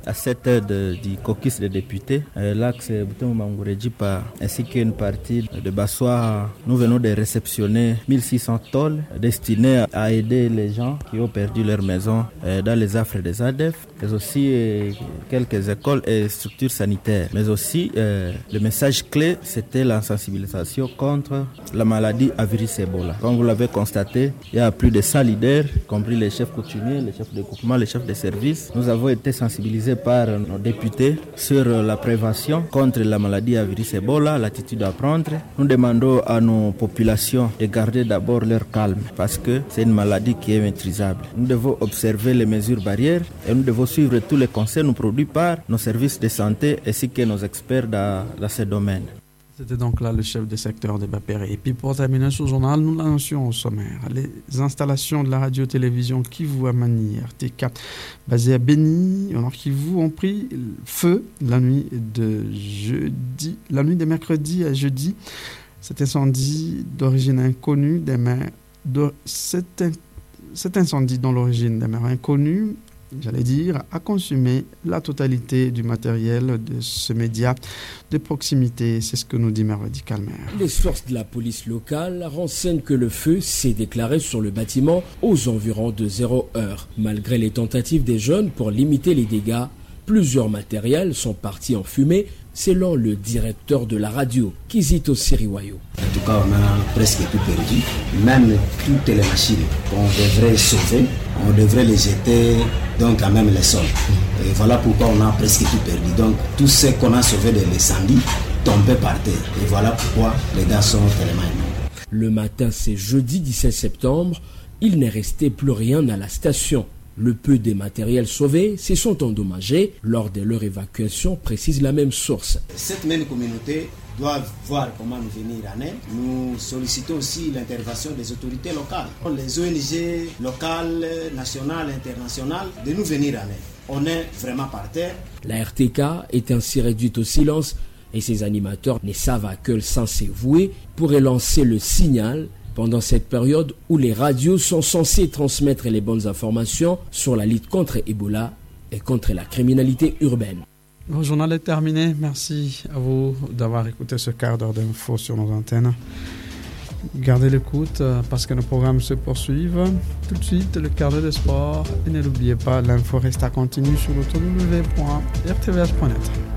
à cette heure du caucus des députés, l'axe Butembo-Mangouredjipa ainsi qu'une partie de Bassoa, nous venons de réceptionner 1600 tôles destinées à aider les gens qui ont perdu leur maison dans les affres des ADF, mais aussi quelques écoles et structures sanitaires. Mais aussi, le message clé, c'était la sensibilisation contre la maladie à virus Ebola. Comme vous l'avez constaté, il y a plus de 100 leaders, y compris les chefs coutumiers, les chefs de groupement, les chefs de service. Nous avons été sensibilisés par nos députés sur la prévention contre la maladie à virus Ebola, l'attitude à prendre. Nous demandons à nos populations de garder d'abord leur calme parce que c'est une maladie qui est maîtrisable. Nous devons observer les mesures barrières et nous devons suivre tous les conseils nous produits par nos services de santé ainsi que nos experts dans ce domaine. C'était donc là le chef de secteur de Bapéré. Et puis pour terminer ce journal, nous l'annoncions au sommaire. Les installations de la radio-télévision Kivu Amani RTK basée à Béni, au Nord Kivu, ont pris feu la nuit de mercredi à jeudi. Cet incendie d'origine inconnue cet incendie dont l'origine demeure inconnue, a consumé la totalité du matériel de ce média de proximité. C'est ce que nous dit Merodi Calmer. Les sources de la police locale renseignent que le feu s'est déclaré sur le bâtiment aux environs de 0 heure. Malgré les tentatives des jeunes pour limiter les dégâts, plusieurs matériels sont partis en fumée, selon le directeur de la radio, Kizito Siriwayo. En tout cas, on a presque tout perdu. Même toutes les machines qu'on devrait sauver, on devrait les jeter donc à même les sols. Et voilà pourquoi on a presque tout perdu. Donc tout ce qu'on a sauvé de l'incendie tombait par terre. Et voilà pourquoi les dégâts sont tellement énormes. Le matin, c'est jeudi 17 septembre, il n'est resté plus rien à la station. Le peu des matériels sauvés se sont endommagés lors de leur évacuation, précise la même source. Cette même communauté doit voir comment nous venir en aide. Nous sollicitons aussi l'intervention des autorités locales, les ONG locales, nationales, internationales, de nous venir en aide. On est vraiment par terre. La RTK est ainsi réduite au silence et ses animateurs ne savent à quel sens se vouer pour relancer le signal pendant cette période où les radios sont censées transmettre les bonnes informations sur la lutte contre Ebola et contre la criminalité urbaine. Le journal est terminé. Merci à vous d'avoir écouté ce quart d'heure d'infos sur nos antennes. Gardez l'écoute parce que nos programmes se poursuivent. Tout de suite, le quart d'heure de sport. Et ne l'oubliez pas, l'info reste à continuer sur le www.rtvh.net.